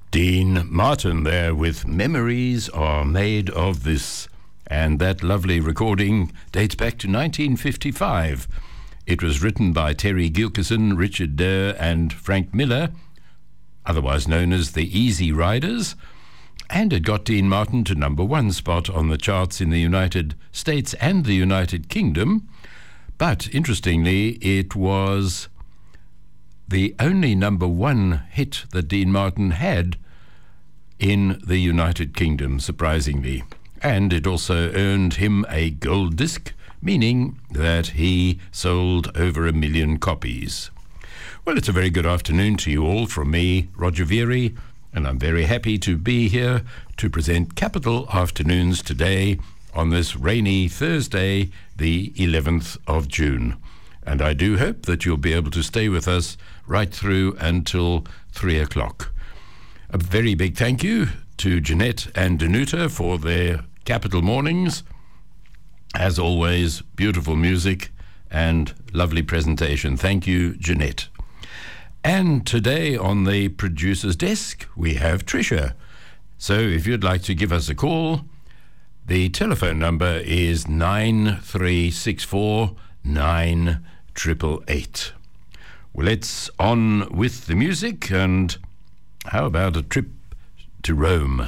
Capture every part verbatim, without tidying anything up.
Dean Martin there with Memories Are Made of This. And that lovely recording dates back to nineteen fifty-five. It was written by Terry Gilkison, Richard Durr and Frank Miller, otherwise known as the Easy Riders, and it got Dean Martin to number one spot on the charts in the United States and the United Kingdom. But interestingly, it was the only number one hit that Dean Martin had in the United Kingdom, surprisingly. And it also earned him a gold disc, meaning that he sold over a million copies. Well, it's a very good afternoon to you all from me, Roger Veary, and I'm very happy to be here to present Capital Afternoons today on this rainy Thursday, the eleventh of June. And I do hope that you'll be able to stay with us right through until three o'clock. A very big thank you to Jeanette and Danuta for their Capital Mornings. As always, beautiful music and lovely presentation. Thank you, Jeanette. And today on the producer's desk, we have Tricia. So if you'd like to give us a call, the telephone number is nine three six four nine eight eight eight. Well, let's on with the music, and how about a trip to Rome?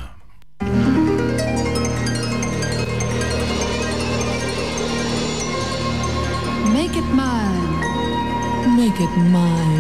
Make it mine. Make it mine.